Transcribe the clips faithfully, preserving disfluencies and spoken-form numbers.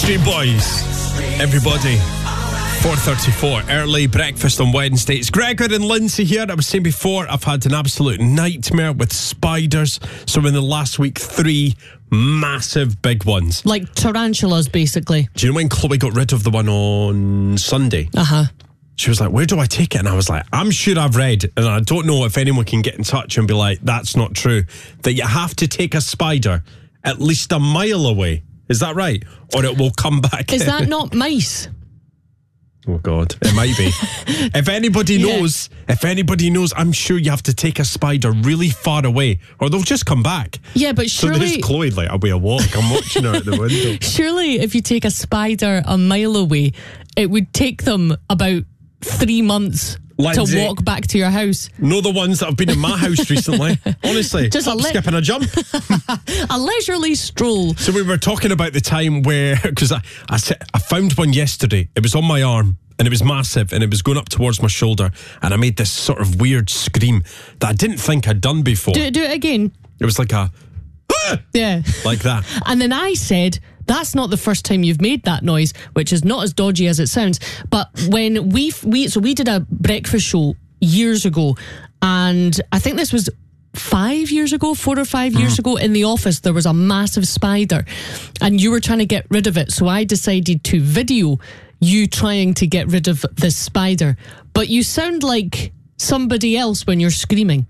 Backstreet Boys. Everybody. four thirty-four, early breakfast on Wednesday. It's Gregor and Lindsay here. I was saying before, I've had an absolute nightmare with spiders. So in the last week, three massive big ones. Like tarantulas, basically. Do you know when Chloe got rid of the one on Sunday? Uh-huh. She was like, where do I take it? And I was like, I'm sure I've read, and I don't know if anyone can get in touch and be like, that's not true, that you have to take a spider at least a mile away. Is that right? Or it will come back. Is that not mice? Oh, God, it might be. If anybody Yeah. knows, if anybody knows, I'm sure you have to take a spider really far away or they'll just come back. Yeah, but So surely... there's Chloe, like, away a walk. I'm watching her at the window. Surely if you take a spider a mile away, it would take them about three months Lindsay, to walk back to your house. Know the ones that have been in my house recently. Honestly, Just a hop, li- skip and a jump. A leisurely stroll. So we were talking about the time where, because I, I, said- I found one yesterday. It was on my arm and it was massive and it was going up towards my shoulder. And I made this sort of weird scream that I didn't think I'd done before. Do, do it again. It was like a, "Ah!" Yeah. like that. And then I said, that's not the first time you've made that noise, which is not as dodgy as it sounds. But when we, we so we did a breakfast show years ago, and I think this was five years ago, four or five years Mm. ago, in the office, there was a massive spider, and you were trying to get rid of it. So I decided to video you trying to get rid of this spider. But you sound like somebody else when you're screaming.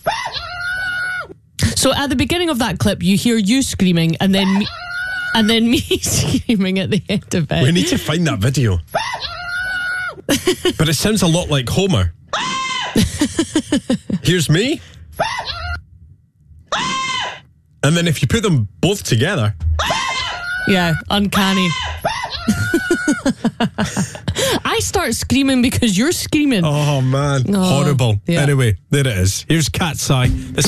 So at the beginning of that clip, you hear you screaming, and then me, and then me screaming at the end of it. We need to find that video. But it sounds a lot like Homer. Here's me. And then if you put them both together. Yeah, uncanny. I start screaming because you're screaming. Oh, man. Oh, Horrible. yeah. Anyway, there it is. Here's Cat's Eye. This